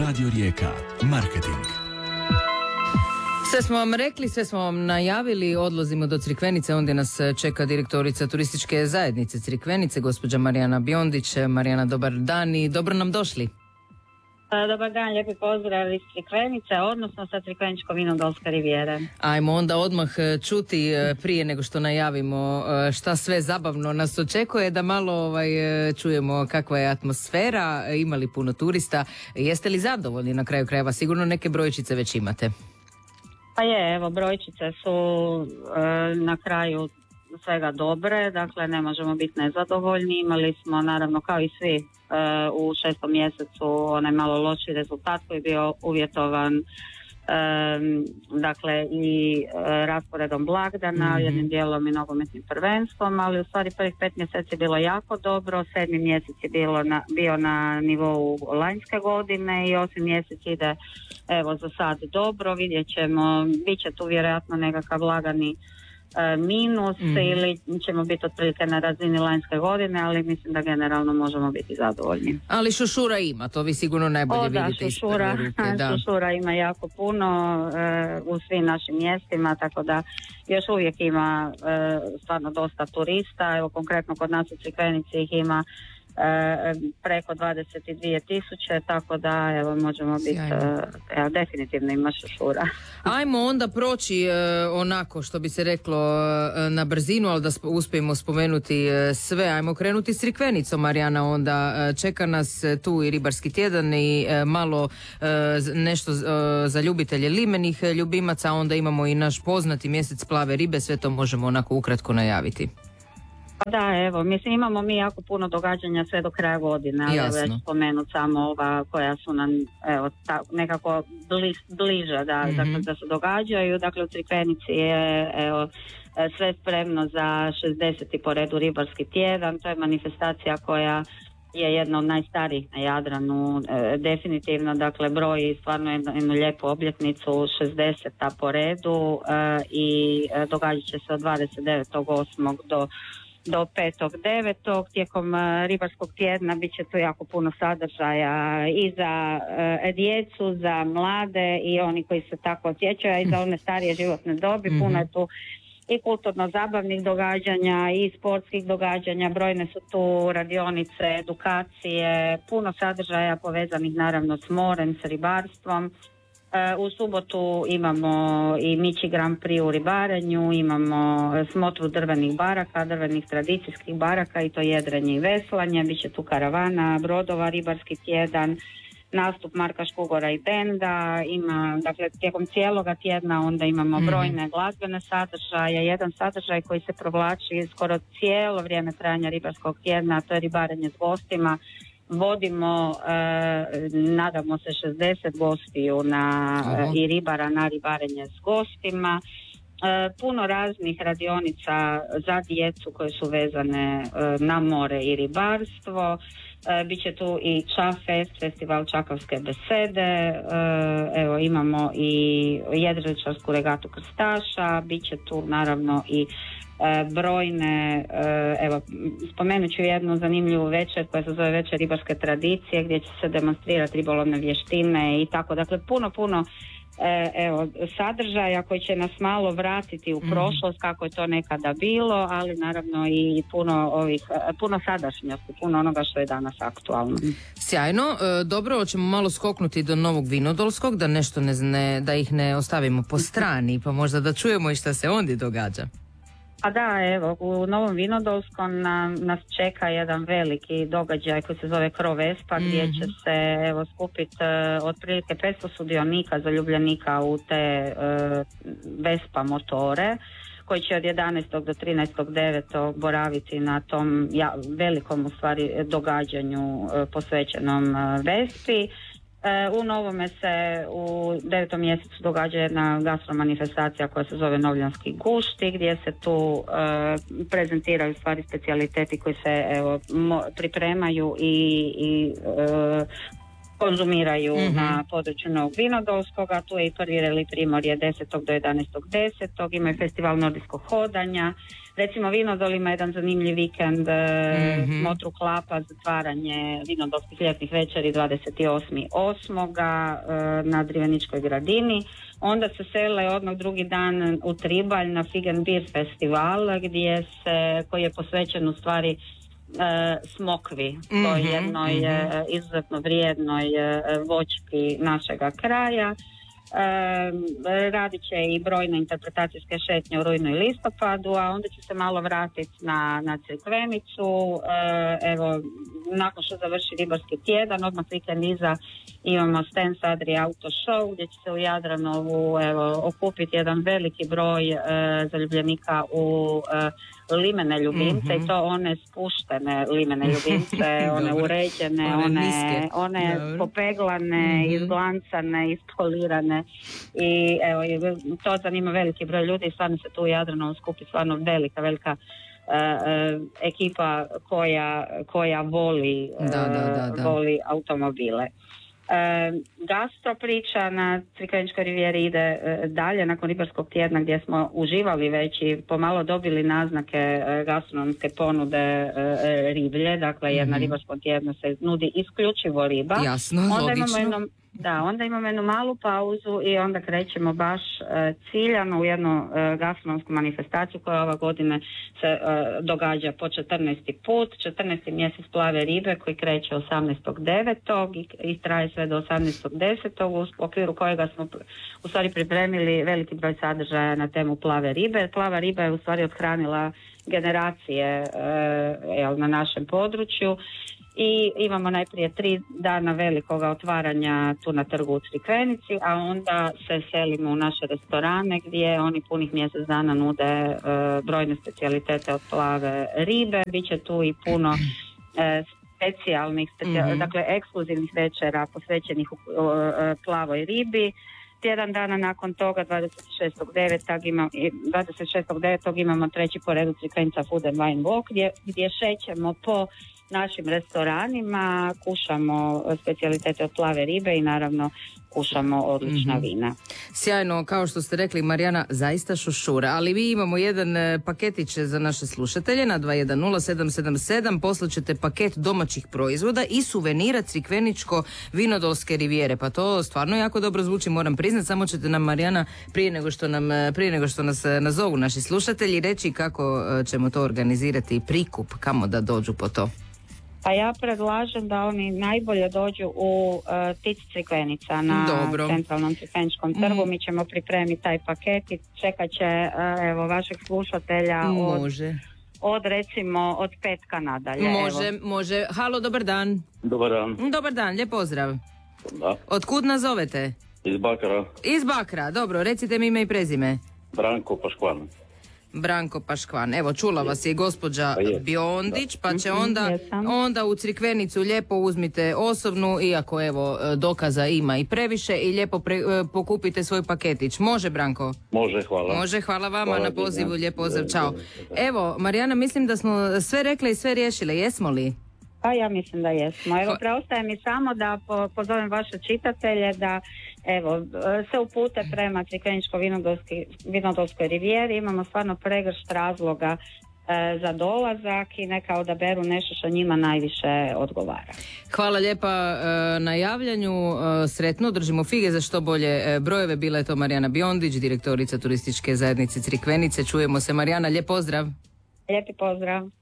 Radio Rijeka. Marketing. Sve smo vam rekli, sve smo vam najavili, odlazimo do Crikvenice, ondje nas čeka direktorica turističke zajednice Crikvenice, gospođa Marijana Biondić. Marijana, dobar dan i dobro nam došli. Dobar dan, lijepi pozdrav iz Crikvenice, odnosno sa Crikveničko-Vinodolske rivijere. Ajmo onda odmah čuti prije nego što najavimo šta sve zabavno nas očekuje, da malo čujemo kakva je atmosfera, ima li puno turista, jeste li zadovoljni na kraju krajeva, sigurno neke brojčice već imate. Pa je, evo, brojčice su na kraju svega dobre, dakle ne možemo biti nezadovoljni. Imali smo naravno kao i svi u 6. mjesecu onaj malo loši rezultat koji je bio uvjetovan dakle i rasporedom blagdana, jednim dijelom i nogometnim prvenstvom, ali u stvari prvih 5 mjeseci je bilo jako dobro, 7. mjesec je bio na nivou lanjske godine i 8. mjesec ide evo za sad dobro, vidjet ćemo, bit će tu vjerojatno nekakav lagani minus ili ćemo biti otprilike na razini lanjske godine, ali mislim da generalno možemo biti zadovoljni. Ali šušura ima, to vi sigurno najbolje vidite iz prve ruke. Da, šušura ima jako puno u svim našim mjestima, tako da još uvijek ima stvarno dosta turista. Evo konkretno kod nas u Crikvenici ih ima preko 22.000, tako da evo možemo biti definitivno ima šušura. Ajmo onda proći onako što bi se reklo na brzinu, ali da uspijemo spomenuti sve. Ajmo krenuti s Crikvenicom, Marijana, onda čeka nas tu i ribarski tjedan i malo nešto za ljubitelje limenih ljubimaca, onda imamo i naš poznati mjesec plave ribe, sve to možemo onako ukratko najaviti. Da, evo, mislim imamo mi jako puno događanja sve do kraja godine, ali evo ja ću spomenuti samo ova koja su nam evo, nekako bliže dakle, da se događaju. Dakle, u Crikvenici je evo, sve spremno za 60. po redu ribarski tjedan, to je manifestacija koja je jedna od najstarijih na Jadranu, definitivno, dakle broji stvarno jednu lijepu obljetnicu, 60. po redu i događat će se od 29.8. do 5.9. Tijekom ribarskog tjedna bit će tu jako puno sadržaja i za djecu, za mlade i oni koji se tako osjećaju, a i za one starije životne dobi. Puno je tu i kulturno-zabavnih događanja i sportskih događanja, brojne su tu radionice, edukacije, puno sadržaja povezanih naravno s morem, s ribarstvom. U subotu imamo i Mići Grand Prix u ribarenju, imamo smotru drvenih baraka, drvenih tradicijskih baraka i to jedrenje i veslanje, bit će tu karavana, brodova, ribarski tjedan, nastup Marka Škugora i benda, dakle tijekom cijeloga tjedna onda imamo brojne glazbene sadržaje, jedan sadržaj koji se provlači skoro cijelo vrijeme trajanja ribarskog tjedna, to je ribarenje s gostima. Vodimo, nadamo se 60 gostiju i ribara na ribarenje s gostima. Puno raznih radionica za djecu koje su vezane na more i ribarstvo. Biće tu i Čafest, festival Čakavske besede, evo imamo i jedriličarsku regatu krstaša, biće tu naravno i brojne, evo spomenut ću jednu zanimljivu večer koja se zove Večer ribarske tradicije gdje će se demonstrirati ribolovne vještine i tako, dakle puno evo sadržaja koji će nas malo vratiti u prošlost kako je to nekada bilo, ali naravno i puno sadašnjosti, puno onoga što je danas aktualno. Sjajno, dobro, hoćemo malo skoknuti do Novog Vinodolskog, da nešto da ih ne ostavimo po strani, pa možda da čujemo i šta se ondje događa. A da, evo, u Novom Vinodolskom nas čeka jedan veliki događaj koji se zove Kro Vespa, gdje će se evo skupiti otprilike 500 sudionika, zaljubljenika u te Vespa motore, koji će od 11. do 13.9. boraviti na tom velikom u stvari događanju posvećenom Vespi. U Novome se u 9. mjesecu događa jedna gastromanifestacija koja se zove Novljanski gušti, gdje se tu prezentiraju stvari specijaliteti koji se evo, pripremaju i konzumiraju na području Novog Vinodolskoga. Tu je i prvi reli Primorje 10. do 11.10. Imaju festival nordijskog hodanja. Recimo Vinodol ima jedan zanimljiv vikend, Motru Klapa, zatvaranje vinodolskih ljetnih večeri 28.8. Na Driveničkoj gradini. Onda se sele odmah drugi dan u Tribalj na Fig and Beer festival koji je posvećen u stvari smokvi, to je jednoj izuzetno vrijednoj voćki našega kraja. Radit će i brojne interpretacijske šetnje u rujnu i listopadu, a onda će se malo vratiti na Crikvenicu. Evo, nakon što završi ribarski tjedan, odmah vikend iza imamo Stens Adri Auto Show, gdje će se u Jadranovu okupiti jedan veliki broj zaljubljenika u limene ljubimce, i to one spuštene limene ljubimce, one uređene, one popeglane, izglancane, ispolirane, i evo, to zanima veliki broj ljudi i stvarno se tu u Jadranu skupi stvarno velika ekipa koja voli automobile. Gastro priča na Crikveničkoj rivijeri ide dalje nakon ribarskog tjedna, gdje smo uživali već i pomalo dobili naznake gastronomske ponude riblje, dakle jedna ribarskom tjednu se nudi isključivo riba. Jasno, logično. Onda imamo jednu malu pauzu i onda krećemo baš ciljano u jednu gastronomsku manifestaciju koja ova godine se događa po 14. put. 14. mjesec plave ribe koji kreće 18.9. i traje sve do 18.10. u okviru kojega smo u stvari pripremili veliki broj sadržaja na temu plave ribe. Plava riba je u stvari othranila generacije na našem području. I imamo najprije 3 dana velikoga otvaranja tu na trgu u Crikvenici, a onda se selimo u naše restorane gdje oni punih mjesec dana nude brojne specijalitete od plave ribe. Biće tu i puno specijalnih, dakle ekskluzivnih večera posvećenih plavoj ribi. Tjedan dana nakon toga, 26.9. imamo treći po redu Crikvenica Food and Wine Walk gdje šećemo po našim restoranima, kušamo specijalitete od plave ribe i naravno kušamo odlična vina. Sjajno, kao što ste rekli, Marijana, zaista šušura, ali vi imamo jedan paketić za naše slušatelje na 210777, poslaćete paket domaćih proizvoda i suvenira Crikveničko-Vinodolske rivijere, pa to stvarno jako dobro zvuči, moram priznat. Samo ćete nam, Marijana, prije nego što nas nazovu naši slušatelji, reći kako ćemo to organizirati i prikup, kamo da dođu po to. Pa ja predlažem da oni najbolje dođu u Tic Crikvenica na centralnom Crikveničkom trgu. Mi ćemo pripremiti taj paket i čekat će vašeg slušatelja od recimo od petka nadalje. Može. Halo, dobar dan. Dobar dan. Dobar dan, lijep pozdrav. Da. Otkud nas zovete? Iz Bakra. Iz Bakra, dobro, recite mi ime i prezime. Branko Paškvan. Branko Paškvan. Evo, čula vas je gospođa Biondić, pa će onda u Crikvenicu lijepo uzmite osobnu, iako evo dokaza ima i previše, i lijepo pokupite svoj paketić. Može, Branko? Može, hvala. Može, hvala vama na pozivu, lijep pozdrav, čao. Evo, Marijana, mislim da smo sve rekle i sve riješile, jesmo li? Pa ja mislim da jesmo. Evo, preostaje mi samo da pozovem vaše čitatelje da se upute prema Crikveničko-Vinodolskoj rivijeri. Imamo stvarno pregršt razloga za dolazak i neka odaberu nešto što njima najviše odgovara. Hvala lijepa na javljanju, sretno, držimo fige za što bolje brojeve. Bila je to Marijana Biondić, direktorica turističke zajednice Crikvenice. Čujemo se, Marijana, lijep pozdrav. Lijepi pozdrav.